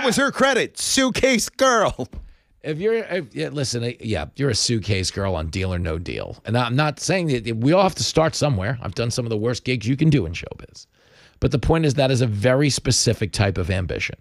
was her credit. Suitcase girl. Listen, you're a suitcase girl on Deal or No Deal. And I'm not saying that we all have to start somewhere. I've done some of the worst gigs you can do in showbiz. But the point is that is a very specific type of ambition,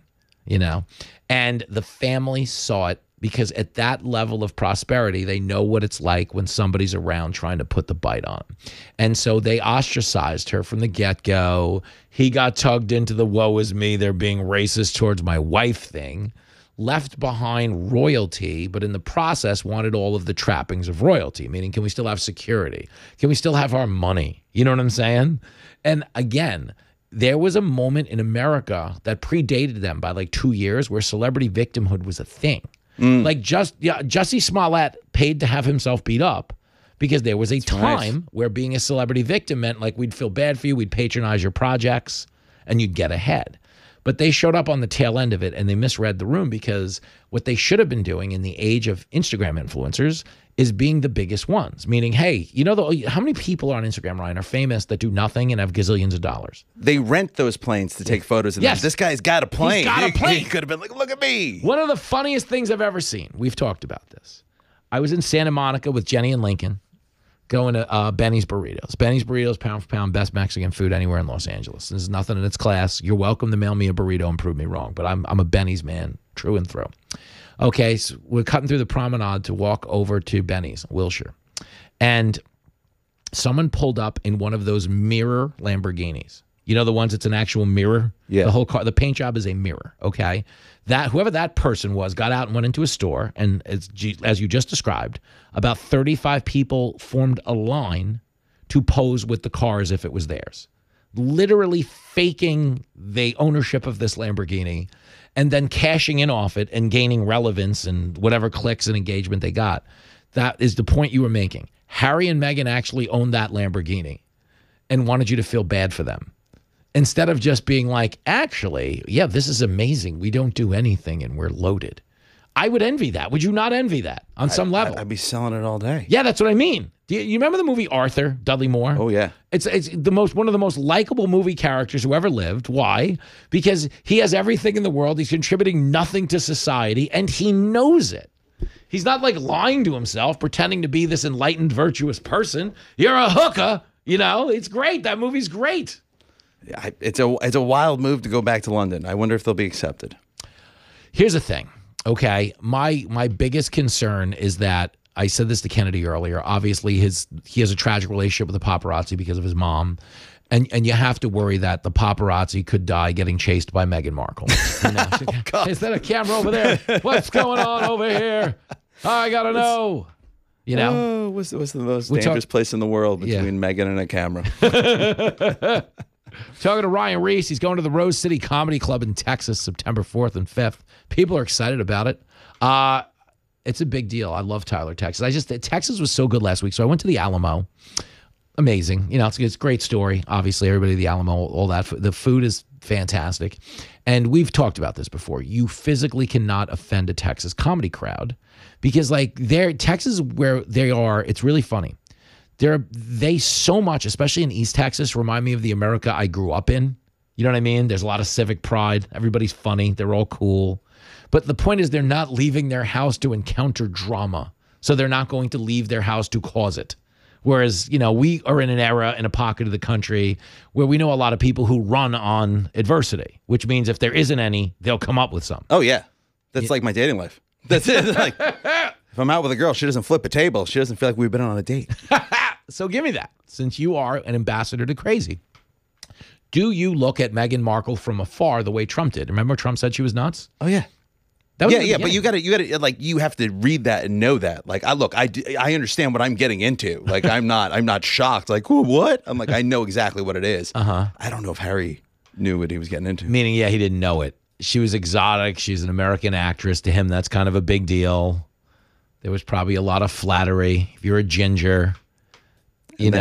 And the family saw it because at that level of prosperity, they know what it's like when somebody's around trying to put the bite on. And so they ostracized her from the get-go. He got tugged into the woe is me, they're being racist towards my wife thing. Left behind royalty, but in the process wanted all of the trappings of royalty, meaning can we still have security? Can we still have our money? You know what I'm saying? And again, there was a moment in America that predated them by like 2 years where celebrity victimhood was a thing. Like Jussie Smollett paid to have himself beat up because there was a time where being a celebrity victim meant like we'd feel bad for you, we'd patronize your projects, and you'd get ahead. But they showed up on the tail end of it and they misread the room because what they should have been doing in the age of Instagram influencers is being the biggest ones. Meaning, hey, how many people on Instagram, Ryan, are famous that do nothing and have gazillions of dollars? They rent those planes to take photos of them. This guy's got a plane. He's got a plane. He could have been like, look at me. One of the funniest things I've ever seen. We've talked about this. I was in Santa Monica with Jenny and Lincoln going to Benny's Burritos. Benny's Burritos, pound for pound, best Mexican food anywhere in Los Angeles. There's nothing in its class. You're welcome to mail me a burrito and prove me wrong, but I'm a Benny's man, true and through. Okay, so we're cutting through the promenade to walk over to Benny's, Wilshire. And someone pulled up in one of those mirror Lamborghinis. You know the ones that's an actual mirror? Yeah. The whole car, the paint job is a mirror, okay? Whoever that person was got out and went into a store, and as you just described, about 35 people formed a line to pose with the car as if it was theirs. Literally faking the ownership of this Lamborghini and then cashing in off it and gaining relevance and whatever clicks and engagement they got. That is the point you were making. Harry and Meghan actually owned that Lamborghini and wanted you to feel bad for them. Instead of just being like, actually, yeah, this is amazing. We don't do anything and we're loaded. I would envy that. Would you not envy that on some level? I'd be selling it all day. Yeah, that's what I mean. Do you remember the movie Arthur, Dudley Moore? Oh, yeah. It's one of the most likable movie characters who ever lived. Why? Because he has everything in the world. He's contributing nothing to society, and he knows it. He's not like lying to himself, pretending to be this enlightened, virtuous person. You're a hooker. It's great. That movie's great. It's a wild move to go back to London. I wonder if they'll be accepted. Here's the thing. Okay, my biggest concern is that I said this to Kennedy earlier. Obviously, he has a tragic relationship with the paparazzi because of his mom, and you have to worry that the paparazzi could die getting chased by Meghan Markle. Oh, God. Is that a camera over there? What's going on over here? I gotta know. Oh, what's the most dangerous place in the world between Meghan and a camera? Talking to Ryan Reese. He's going to the Rose City Comedy Club in Texas, September 4th and 5th. People are excited about it. It's a big deal. I love Tyler, Texas. Texas was so good last week. So I went to the Alamo. Amazing. It's a great story. Obviously, everybody at the Alamo, all that. The food is fantastic. And we've talked about this before. You physically cannot offend a Texas comedy crowd because Texas, where they are, it's really funny. They so much, especially in East Texas, remind me of the America I grew up in. You know what I mean? There's a lot of civic pride. Everybody's funny. They're all cool. But the point is they're not leaving their house to encounter drama. So they're not going to leave their house to cause it. Whereas, we are in an era, in a pocket of the country where we know a lot of people who run on adversity, which means if there isn't any, they'll come up with some. Oh, yeah. That's like my dating life. That's it. If I'm out with a girl, she doesn't flip a table. She doesn't feel like we've been on a date. So give me that. Since you are an ambassador to crazy, do you look at Meghan Markle from afar the way Trump did? Remember Trump said she was nuts? Oh, yeah. But you gotta you have to read that and know that. I understand what I'm getting into. I'm not shocked. What? I'm I know exactly what it is. I don't know if Harry knew what he was getting into. Meaning, he didn't know it. She was exotic. She's an American actress. To him, that's kind of a big deal. There was probably a lot of flattery. If you're a ginger, and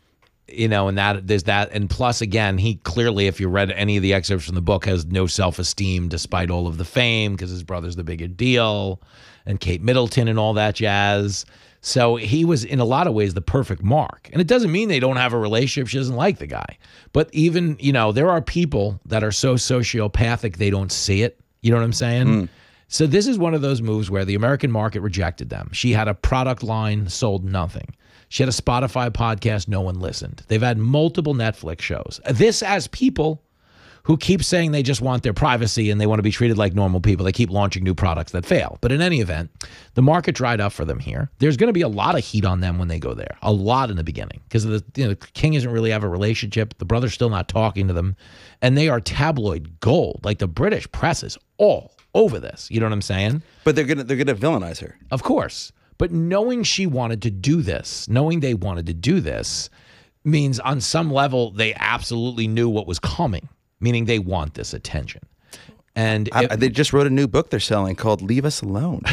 that there's that. And plus, again, he clearly, if you read any of the excerpts from the book, has no self-esteem despite all of the fame because his brother's the bigger deal and Kate Middleton and all that jazz. So he was, in a lot of ways, the perfect mark. And it doesn't mean they don't have a relationship. She doesn't like the guy. But even, there are people that are so sociopathic they don't see it. You know what I'm saying? So this is one of those moves where the American market rejected them. She had a product line, sold nothing. She had a Spotify podcast, no one listened. They've had multiple Netflix shows. This as people who keep saying they just want their privacy and they want to be treated like normal people. They keep launching new products that fail. But in any event, the market dried up for them here. There's going to be a lot of heat on them when they go there. A lot in the beginning because the king doesn't really have a relationship. The brother's still not talking to them. And they are tabloid gold. Like the British press is all over this. You know what I'm saying? But they're gonna villainize her. Of course. But knowing she wanted to do this, knowing they wanted to do this means on some level they absolutely knew what was coming. Meaning they want this attention. And they just wrote a new book they're selling called Leave Us Alone.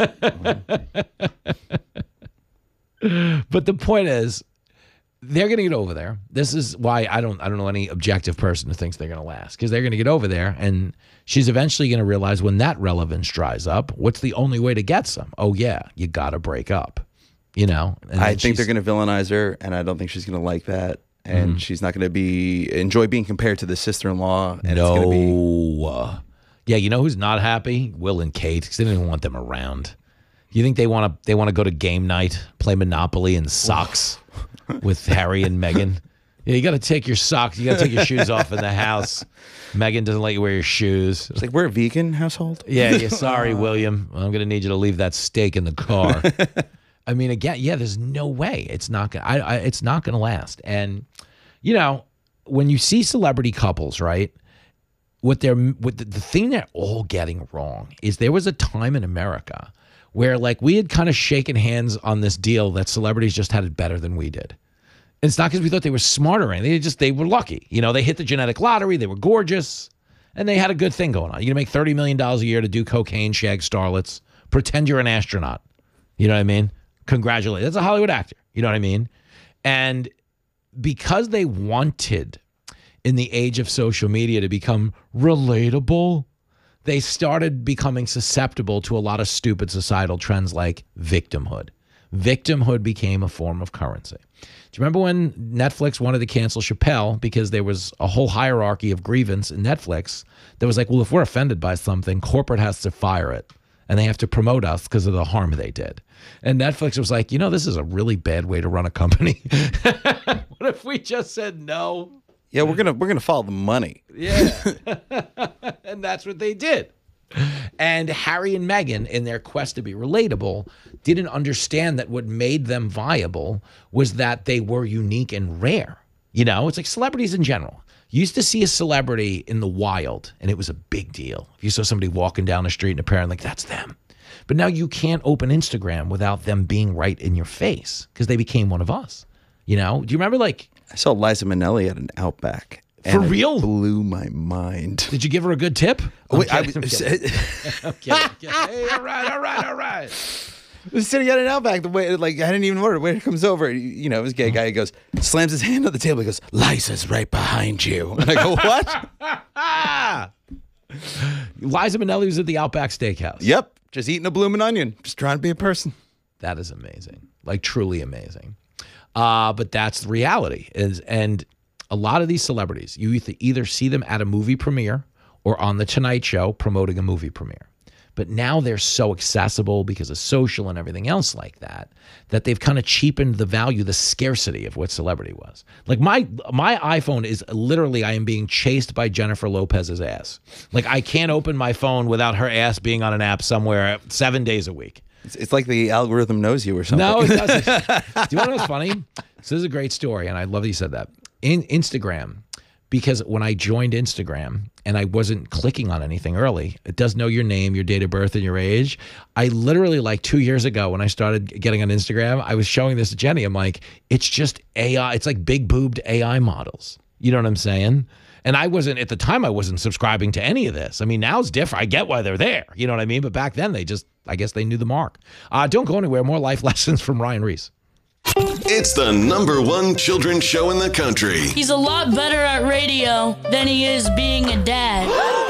But the point is, they're going to get over there. This is why I don't know any objective person who thinks they're going to last, because they're going to get over there, and she's eventually going to realize when that relevance dries up, what's the only way to get some? Oh, yeah, you got to break up, you know? I think they're going to villainize her, and I don't think she's going to like that. And she's not going to enjoy being compared to the sister-in-law. And no. It's going to be... Yeah, you know who's not happy? Will and Kate, because they didn't even want them around. You think they want to go to game night, play Monopoly in socks with Harry and Meghan? Yeah, you got to take your socks. You got to take your shoes off in the house. Meghan doesn't let you wear your shoes. It's like, we're a vegan household? Yeah, sorry, William. I'm going to need you to leave that steak in the car. I mean, again, yeah, there's no way it's not going to last. And, you know, when you see celebrity couples, right, the thing they're all getting wrong is there was a time in America where, like, we had kind of shaken hands on this deal that celebrities just had it better than we did. And it's not because we thought they were smart or anything. They were lucky. You know, they hit the genetic lottery. They were gorgeous. And they had a good thing going on. You make $30 million a year to do cocaine, shag starlets, pretend you're an astronaut. You know what I mean? Congratulations. That's a Hollywood actor. You know what I mean? And because they wanted, in the age of social media, to become relatable, they started becoming susceptible to a lot of stupid societal trends like victimhood. Victimhood became a form of currency. Do you remember when Netflix wanted to cancel Chappelle because there was a whole hierarchy of grievance in Netflix that was like, well, if we're offended by something, corporate has to fire it. And they have to promote us because of the harm they did. And Netflix was like, you know, this is a really bad way to run a company. What if we just said no? Yeah, we're gonna follow the money. Yeah. And that's what they did. And Harry and Meghan, in their quest to be relatable, didn't understand that what made them viable was that they were unique and rare. You know, it's like celebrities in general. You used to see a celebrity in the wild, and it was a big deal. If you saw somebody walking down the street and apparently, like, that's them. But now you can't open Instagram without them being right in your face because they became one of us. You know? Do you remember, like... I saw Liza Minnelli at an Outback. For real? It blew my mind. Did you give her a good tip? I'm kidding. Hey, all right. I was sitting at an Outback. The way, like, I didn't even order. The waiter comes over. You know, it was a gay guy. He goes, slams his hand on the table. He goes, Liza's right behind you. And I go, what? Liza Minnelli was at the Outback Steakhouse. Yep. Just eating a bloomin' onion. Just trying to be a person. That is amazing. Like, truly amazing. But that's the reality. And a lot of these celebrities, you either see them at a movie premiere or on The Tonight Show promoting a movie premiere. But now they're so accessible because of social and everything else like that, that they've kind of cheapened the value, the scarcity of what celebrity was. Like my iPhone is literally, I am being chased by Jennifer Lopez's ass. Like I can't open my phone without her ass being on an app somewhere 7 days a week. It's like the algorithm knows you or something. No, it doesn't. Do you want to know what's funny? So this is a great story, and I love that you said that. In Instagram, because when I joined Instagram and I wasn't clicking on anything early, it does know your name, your date of birth, and your age. I literally, like 2 years ago when I started getting on Instagram, I was showing this to Jenny. I'm like, it's just AI. It's like big boobed AI models. You know what I'm saying? And I wasn't, at the time, I wasn't subscribing to any of this. I mean, now it's different. I get why they're there. You know what I mean? But back then, I guess they knew the mark. Don't go anywhere. More life lessons from Ryan Reese. It's the #1 children's show in the country. He's a lot better at radio than he is being a dad.